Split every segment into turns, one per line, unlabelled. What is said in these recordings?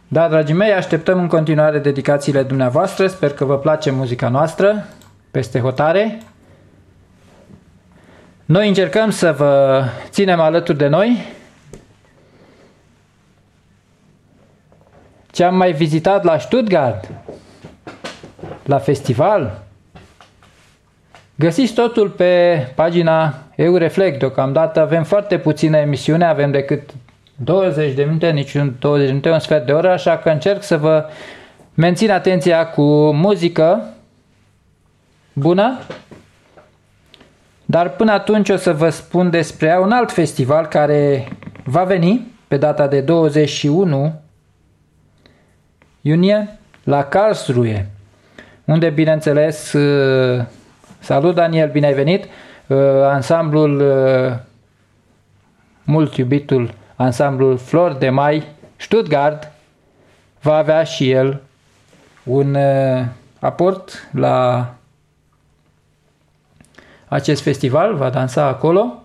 Da, dragii mei, așteptăm în continuare dedicațiile dumneavoastră. Sper că vă place muzica noastră peste hotare. Noi încercăm să vă ținem alături de noi. Ce am mai vizitat la Stuttgart, la festival, găsiți totul pe pagina Eureflect. Deocamdată avem foarte puține emisiuni, avem decât 20 de minute, nici 20 de minute, un sfert de oră, așa că încerc să vă mențin atenția cu muzică bună. Dar până atunci o să vă spun despre un alt festival care va veni pe data de 21 iunie la Karlsruhe, unde, bineînțeles, salut Daniel, bine ai venit, ansamblul, mult iubitul ansamblul Flori de Mai Stuttgart va avea și el un aport la acest festival, va dansa acolo.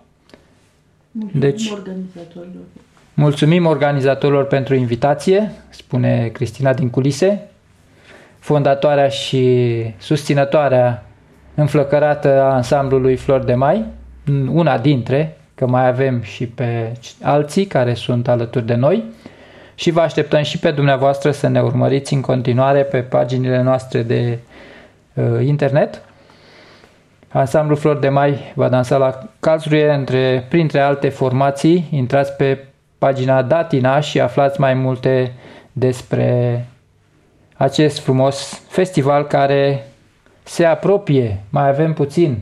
Mulțumim organizatorilor pentru invitație, spune Cristina din culise, fondatoarea și susținătoarea înflăcărată a ansamblului Flori de Mai, una dintre, că mai avem și pe alții care sunt alături de noi, și vă așteptăm și pe dumneavoastră să ne urmăriți în continuare pe paginile noastre de internet. Ansamblul Flori de Mai va dansa la Karlsruhe printre alte formații. Intrați pe pagina Datina și aflați mai multe despre acest frumos festival care se apropie. Mai avem puțin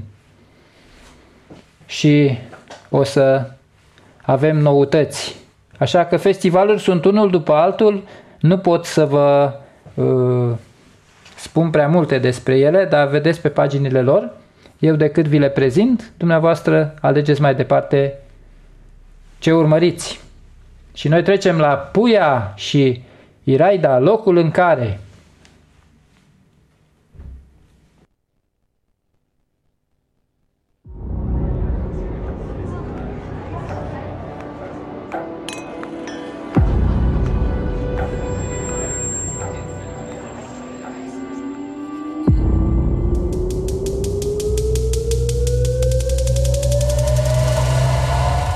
și o să avem noutăți. Așa că festivaluri sunt unul după altul. Nu pot să vă spun prea multe despre ele, dar vedeți pe paginile lor. Eu decât vi le prezint, dumneavoastră alegeți mai departe ce urmăriți. Și noi trecem la Puia și Iraida, locul în care